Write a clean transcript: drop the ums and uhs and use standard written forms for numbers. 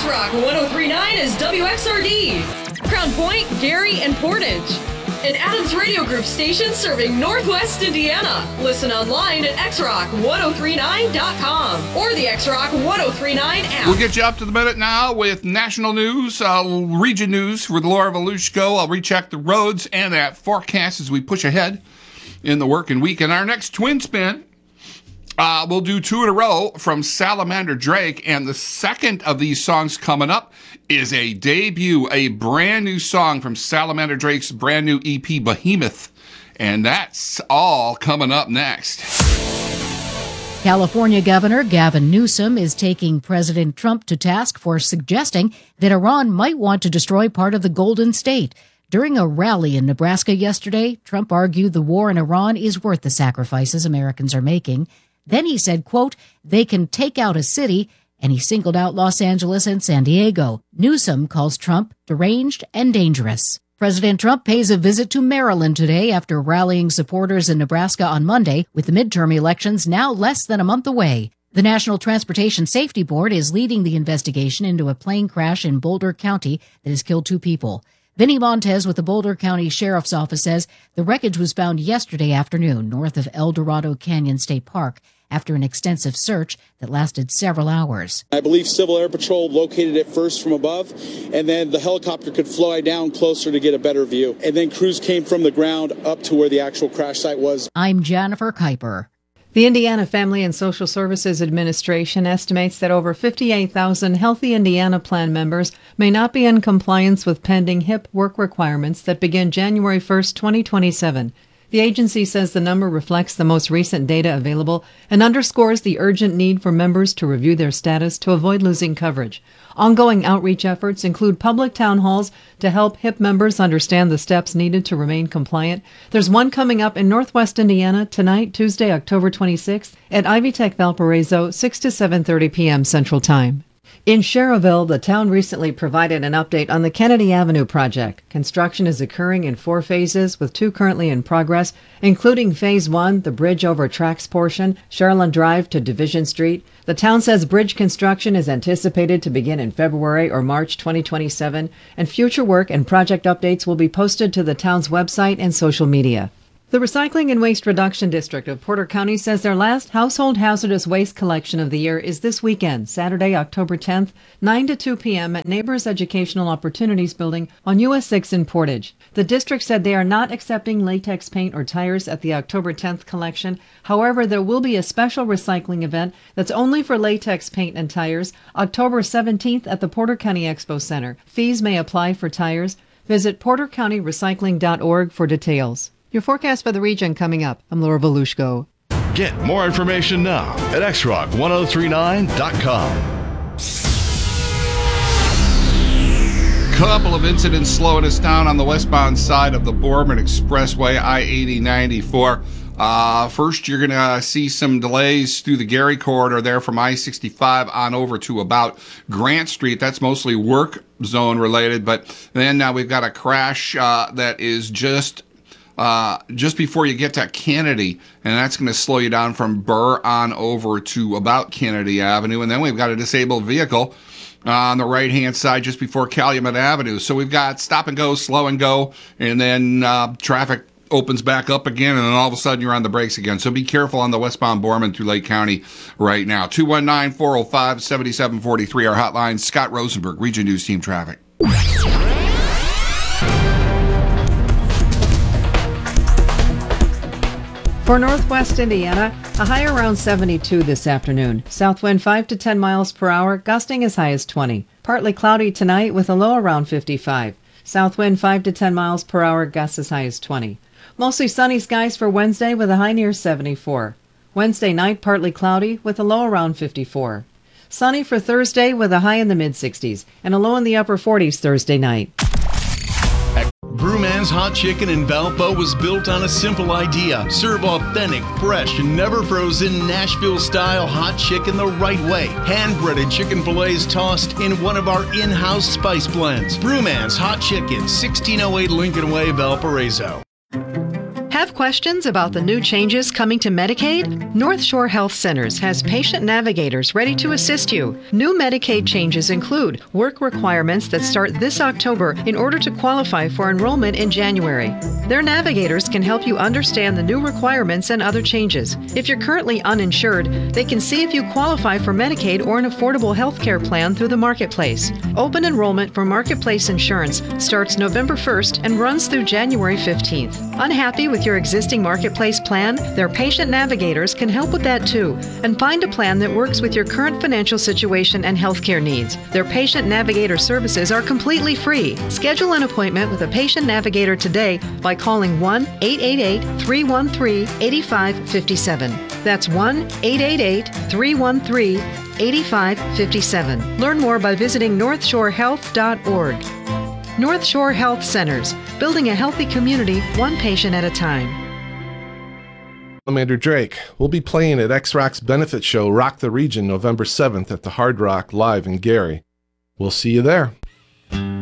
X-Rock 103.9 is WXRD. Crown Point, Gary, and Portage. An Adams Radio Group station serving Northwest Indiana. Listen online at xrock1039.com or the X-Rock 1039 app. We'll get you up to the minute now with national news, region news with Laura Volushko. I'll recheck the roads and that forecast as we push ahead in the working week. And our next Twin Spin, we'll do two in a row from Salamander Drake, and the second of these songs coming up is a debut, a brand new song from Salamander Drake's brand new EP, Behemoth, and that's all coming up next. California Governor Gavin Newsom is taking President Trump to task for suggesting that Iran might want to destroy part of the Golden State. During a rally in Nebraska yesterday, Trump argued the war in Iran is worth the sacrifices Americans are making. Then he said, quote, they can take out a city, and he singled out Los Angeles and San Diego. Newsom calls Trump deranged and dangerous. President Trump pays a visit to Maryland today after rallying supporters in Nebraska on Monday, with the midterm elections now less than a month away. The National Transportation Safety Board is leading the investigation into a plane crash in Boulder County that has killed 2 people. Vinny Montez with the Boulder County Sheriff's Office says the wreckage was found yesterday afternoon north of El Dorado Canyon State Park after an extensive search that lasted several hours. I believe Civil Air Patrol located it first from above, and then the helicopter could fly down closer to get a better view. And then crews came from the ground up to where the actual crash site was. I'm Jennifer Kuiper. The Indiana Family and Social Services Administration estimates that over 58,000 Healthy Indiana Plan members may not be in compliance with pending HIP work requirements that begin January 1st, 2027. The agency says the number reflects the most recent data available and underscores the urgent need for members to review their status to avoid losing coverage. Ongoing outreach efforts include public town halls to help HIP members understand the steps needed to remain compliant. There's one coming up in Northwest Indiana tonight, Tuesday, October 26th, at Ivy Tech Valparaiso, 6 to 7:30 p.m. Central Time. In Sherrville, the town recently provided an update on the Kennedy Avenue project. Construction is occurring in 4 phases, with 2 currently in progress, including Phase 1, the bridge over tracks portion, Charlin Drive to Division Street. The town says bridge construction is anticipated to begin in February or March 2027, and future work and project updates will be posted to the town's website and social media. The Recycling and Waste Reduction District of Porter County says their last household hazardous waste collection of the year is this weekend, Saturday, October 10th, 9 to 2 p.m. at Neighbors Educational Opportunities Building on US 6 in Portage. The district said they are not accepting latex paint or tires at the October 10th collection. However, there will be a special recycling event that's only for latex paint and tires, October 17th at the Porter County Expo Center. Fees may apply for tires. Visit portercountyrecycling.org for details. Your forecast for the region coming up. I'm Laura Volushko. Get more information now at xrock1039.com. Couple of incidents slowing us down on the westbound side of the Boardman Expressway, I-80-94. First, you're going to see some delays through the Gary corridor there from I-65 on over to about Grant Street. That's mostly work zone related, but then we've got a crash that is just before you get to Kennedy, and that's going to slow you down from Burr on over to about Kennedy Avenue. And then we've got a disabled vehicle on the right-hand side just before Calumet Avenue. So we've got stop and go, slow and go, and then traffic opens back up again, and then all of a sudden you're on the brakes again. So be careful on the westbound Boardman through Lake County right now. 219-405-7743, our hotline. Scott Rosenberg, Region News Team Traffic. For Northwest Indiana, a high around 72 this afternoon. South wind 5 to 10 miles per hour, gusting as high as 20. Partly cloudy tonight with a low around 55. South wind 5 to 10 miles per hour, gusts as high as 20. Mostly sunny skies for Wednesday with a high near 74. Wednesday night, partly cloudy with a low around 54. Sunny for Thursday with a high in the mid-60s and a low in the upper 40s Thursday night. Brewman's Hot Chicken in Valpo was built on a simple idea. Serve authentic, fresh, never frozen, Nashville-style hot chicken the right way. Hand-breaded chicken fillets tossed in one of our in-house spice blends. Brewman's Hot Chicken, 1608 Lincoln Way, Valparaiso. Have questions about the new changes coming to Medicaid? North Shore Health Centers has patient navigators ready to assist you. New Medicaid changes include work requirements that start this October in order to qualify for enrollment in January. Their navigators can help you understand the new requirements and other changes. If you're currently uninsured, they can see if you qualify for Medicaid or an affordable health care plan through the Marketplace. Open enrollment for Marketplace insurance starts November 1st and runs through January 15th. Unhappy with your existing Marketplace plan? Their patient navigators can help with that too, and find a plan that works with your current financial situation and healthcare needs. Their patient navigator services are completely free. Schedule an appointment with a patient navigator today by calling 1-888-313-8557. That's 1-888-313-8557. Learn more by visiting northshorehealth.org. North Shore Health Centers, building a healthy community, one patient at a time. I'm Andrew Drake. We'll be playing at X-Rock's benefit show Rock the Region November 7th at the Hard Rock Live in Gary. We'll see you there.